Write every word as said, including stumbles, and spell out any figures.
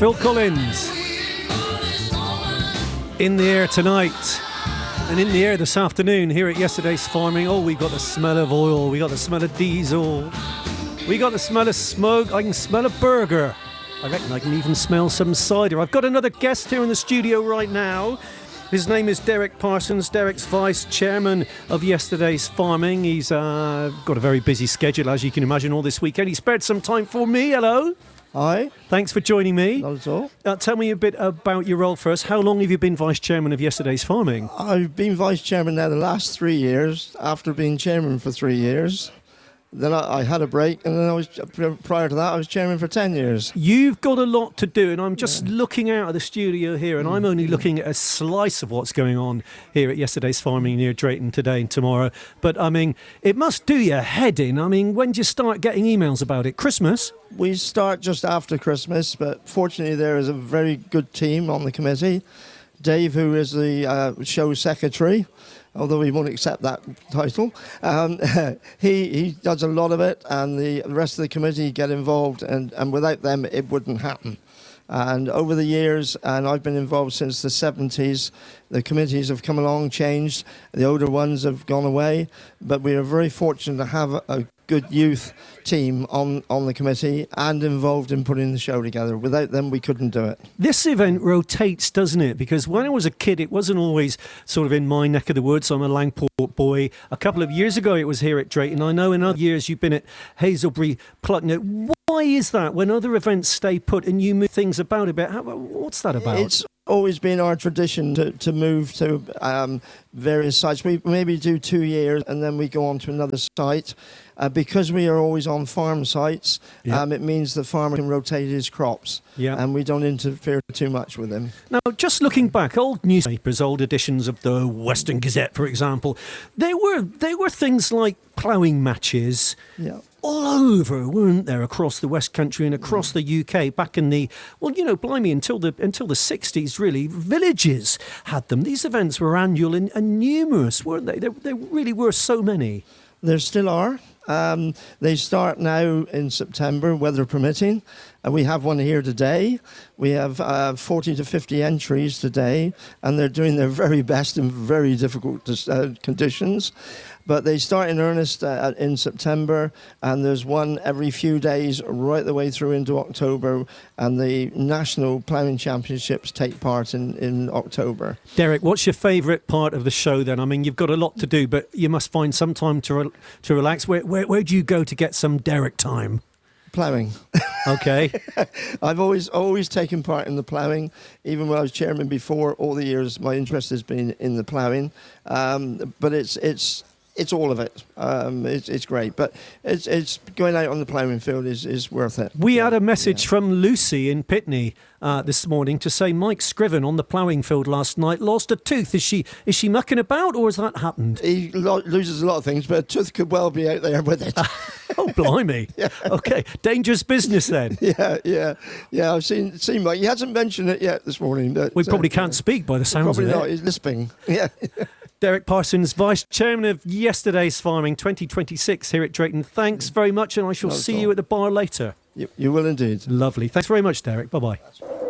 Phil Collins. In the air tonight and in the air this afternoon here at Yesterday's Farming. Oh, we got the smell of oil, we got the smell of diesel, we got the smell of smoke. I can smell a burger. I reckon I can even smell some cider. I've got another guest here in the studio right now. His name is Derek Parsons. Derek's Vice Chairman of Yesterday's Farming. He's uh, got a very busy schedule, as you can imagine, all this weekend. He spared some time for me. Hello. Hi. Thanks for joining me. Not at all. Uh, tell me a bit about your role first. How long have you been Vice Chairman of Yesterday's Farming? I've been Vice Chairman now the last three years, after being Chairman for three years. Then I, I had a break, and then I was prior to that I was Chairman for ten years. You've got a lot to do, and I'm just yeah. looking out of the studio here, and I'm only looking at a slice of what's going on here at Yesterday's Farming near Drayton today and tomorrow. But I mean, it must do your head in. I mean, when do you start getting emails about it? Christmas? We start just after Christmas, but fortunately there is a very good team on the committee. Dave, who is the uh, show secretary, although he won't accept that title, um, he he does a lot of it, and the rest of the committee get involved, and, and without them it wouldn't happen. And over the years, and I've been involved since the seventies, the committees have come along, changed, the older ones have gone away, but we are very fortunate to have a, a good youth team on, on the committee and involved in putting the show together. Without them, we couldn't do it. This event rotates, doesn't it? Because when I was a kid, it wasn't always sort of in my neck of the woods. I'm a Langport boy. A couple of years ago, it was here at Drayton. I know in other years you've been at Hazelbury, Plucknote. Why is that when other events stay put and you move things about a bit? How, what's that about? It's always been our tradition to, to move to um, various sites. We maybe do two years and then we go on to another site. Uh, because we are always on farm sites, yep. um, it means the farmer can rotate his crops, yep. and we don't interfere too much with him. Now, just looking back, old newspapers, old editions of the Western Gazette, for example, they were they were things like ploughing matches. Yep. All over, weren't there, across the West Country and across the U K back in the, well, you know, blimey, until the until the sixties, really, villages had them. These events were annual and, and numerous, weren't they? There, there really were so many. There still are. Um, they start now in September, weather permitting. And we have one here today. We have uh, forty to fifty entries today, and they're doing their very best in very difficult uh, conditions. But they start in earnest uh, in September, and there's one every few days right the way through into October, and the National Ploughing Championships take part in, in October. Derek, what's your favourite part of the show then? I mean, you've got a lot to do, but you must find some time to, re- to relax. Where, where, where do you go to get some Derek time? Ploughing. Okay. I've always always taken part in the ploughing. Even when I was chairman before, all the years my interest has been in the ploughing. Um, but it's it's it's all of it. Um, it's it's great. But it's it's going out on the ploughing field is, is worth it. We yeah. had a message yeah. from Lucy in Pitney uh, this morning to say Mike Scriven on the ploughing field last night lost a tooth. Is she is she mucking about, or has that happened? He lo- loses a lot of things, but a tooth could well be out there with it. Oh, blimey. Yeah. Okay. Dangerous business then. Yeah, yeah. Yeah, I've seen, seen Mike. He hasn't mentioned it yet this morning. But, we probably uh, can't speak by the sounds probably of it. Probably not. He's lisping. Yeah. Derek Parsons, Vice Chairman of Yesterday's Farming twenty twenty-six here at Drayton. Thanks very much, and I shall Not see you at the bar later. You, you will indeed. Lovely. Thanks very much, Derek. Bye-bye.